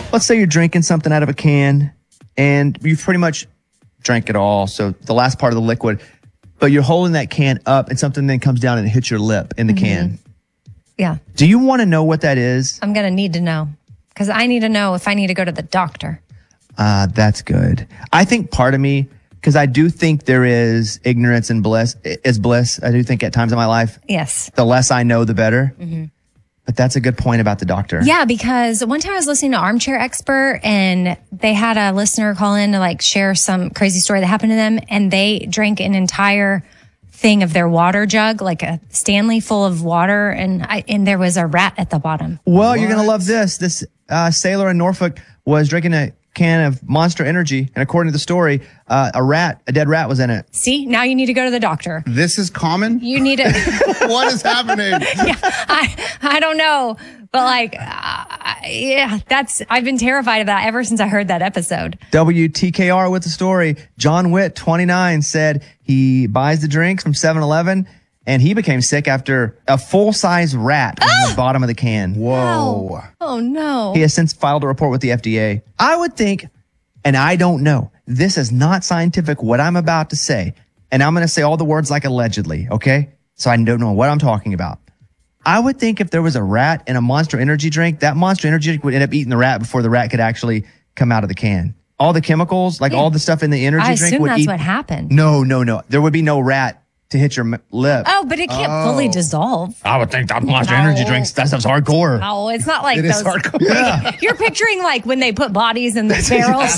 let's say you're drinking something out of a can and you've pretty much drank it all. So the last part of the liquid, but you're holding that can up and something then comes down and hits your lip in the can. Yeah. Do you want to know what that is? I'm going to need to know because I need to know if I need to go to the doctor. That's good. I think part of me, because I do think there is ignorance and bliss is bliss. I do think at times in my life, Yes. the less I know, the better. But that's a good point about the doctor. Yeah, because one time I was listening to Armchair Expert and they had a listener call in to like share some crazy story that happened to them. And they drank an entire thing of their water jug, like a Stanley full of water. And there was a rat at the bottom. Well, you're going to love this. This sailor in Norfolk was drinking a can of Monster Energy. And according to the story, a dead rat was in it. See, now you need to go to the doctor. This is common? You need to. What is happening? Yeah, I don't know. But like, I've been terrified of that ever since I heard that episode. WTKR with the story. John Witt, 29, said he buys the drinks from 7-Eleven and he became sick after a full-size rat was in the bottom of the can. Whoa. Oh, no. He has since filed a report with the FDA. I would think, and I don't know, this is not scientific, what I'm about to say. And I'm going to say all the words like allegedly, okay? So I don't know what I'm talking about. I would think if there was a rat in a Monster Energy drink, that Monster Energy drink would end up eating the rat before the rat could actually come out of the can. All the chemicals, like all the stuff in the energy I drink assume would that's eat. what happened. No. There would be no rat to hit your lip. Oh, but it can't fully dissolve. I would think that Monster Energy drinks, that stuff's hardcore. No, it's not like It those. is hardcore. Yeah. You're picturing like when they put bodies in the barrels.